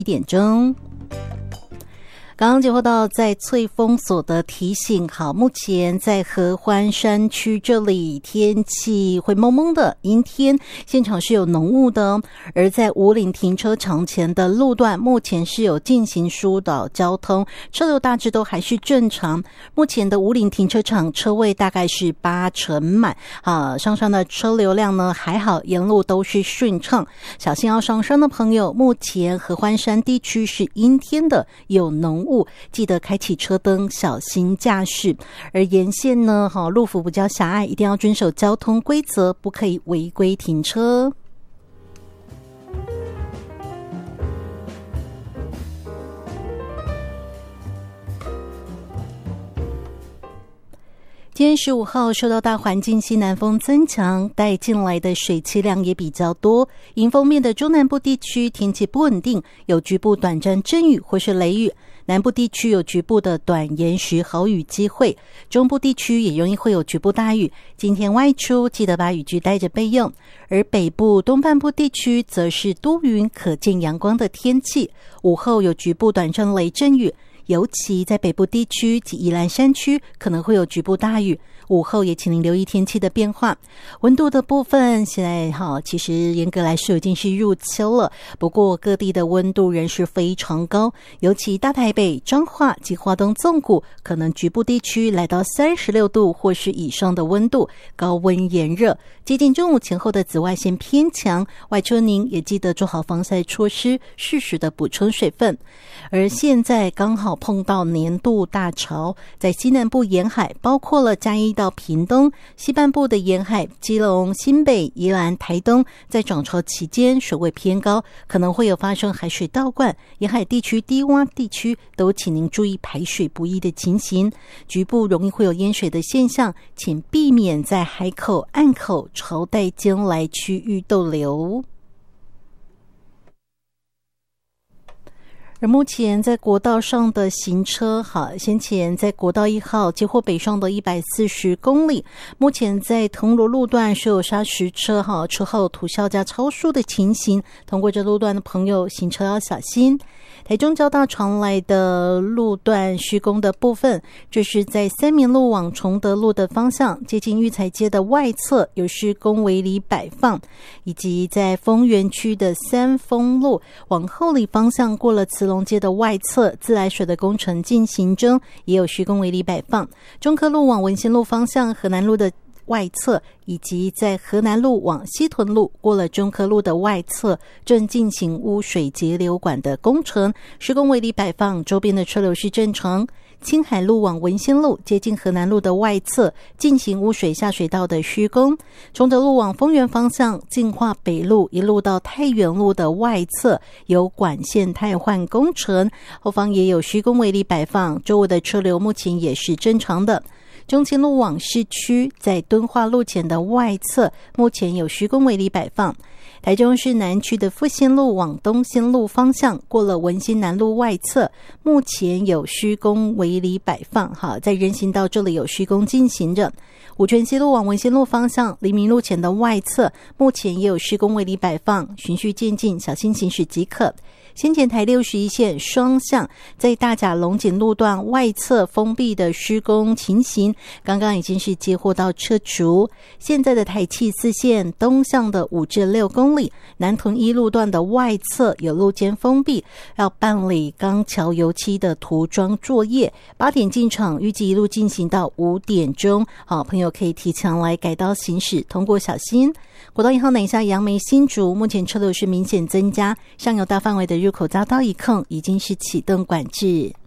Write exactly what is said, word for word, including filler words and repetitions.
一点钟。刚刚接获到在翠峰所的提醒，好，目前在合欢山区这里天气会蒙蒙的，阴天，现场是有浓雾的。而在武岭停车场前的路段，目前是有进行疏导交通，车流大致都还是正常。目前的武岭停车场车位大概是八成满，啊，上山的车流量呢还好，沿路都是顺畅。小心要上山的朋友，目前合欢山地区是阴天的，有浓雾。记得开启车灯，小心驾驶。而沿线呢，哈，路幅比较狭隘，一定要遵守交通规则，不可以违规停车。今天十五号受到大环境西南风增强带进来的水汽量也比较多，迎风面的中南部地区天气不稳定，有局部短暂阵雨或是雷雨，南部地区有局部的短延时豪雨机会，中部地区也容易会有局部大雨，今天外出记得把雨具带着备用。而北部东半部地区则是多云可见阳光的天气，午后有局部短暂雷阵雨，尤其在北部地区及宜兰山区可能会有局部大雨，午后也请您留意天气的变化。温度的部分现在哈，其实严格来说已经是入秋了，不过各地的温度仍是非常高，尤其大台北、彰化及花东纵谷可能局部地区来到三十六度或是以上的温度，高温炎热。接近中午前后的紫外线偏强，外出您也记得做好防晒措施，适时的补充水分。而现在刚好碰到年度大潮，在西南部沿海，包括了嘉义到屏东，西半部的沿海，基隆、新北、宜兰、台东，在涨潮期间水位偏高，可能会有发生海水倒灌，沿海地区、低洼地区都请您注意排水不易的情形，局部容易会有淹水的现象，请避免在海口、岸口、潮带间来区域逗留。而目前在国道上的行车，好，先前在国道一号接获北上的一百四十公里，目前在铜锣路段是有砂石车，哈，车后涂效加超速的情形，通过这路段的朋友行车要小心。台中交大传来的路段施工的部分，这是在三民路往崇德路的方向，接近育才街的外侧有施工围篱摆放，以及在丰原区的三丰路往后里方向过了慈龙街的外侧自来水的工程进行中，也有施工围篱摆放。中科路往文心路方向河南路的外侧，以及在河南路往西屯路过了中科路的外侧正进行污水截流管的工程，施工围篱摆放，周边的车流是正常。青海路往文心路接近河南路的外侧进行污水下水道的施工，崇德路往丰原方向进化北路一路到太原路的外侧有管线汰换工程，后方也有施工围篱摆放，周围的车流目前也是正常的。中清路往市区在敦化路前的外侧目前有施工围篱摆放。台中市南区的复兴路往东兴路方向过了文心南路外侧目前有施工围篱摆放，好，在人行道这里有施工进行着。五权西路往文心路方向黎明路前的外侧目前也有施工围篱摆放，循序渐进，小心行驶即可。先前台六十一线双向在大甲龙井路段外侧封闭的施工情形，刚刚已经是接获到撤除。现在的台七四线东向的五至六公里，南屯一路段的外侧有路肩封闭，要办理钢桥油漆的涂装作业。八点进场，预计一路进行到五点钟。好，朋友可以提前来改道行驶，通过小心。国道一号南下杨梅新竹，目前车流是明显增加，上游大范围的入口匝道一控已经是启动管制。